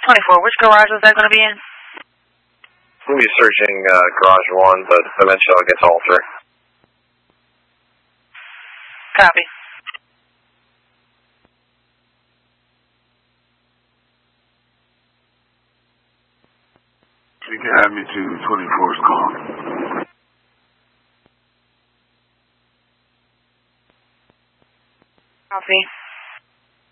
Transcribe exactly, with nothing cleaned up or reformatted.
twenty-four, which garage was that going to be in? We'll be searching uh, garage one, but eventually I'll get to all three. Copy. You can have me to twenty-four's call. Copy.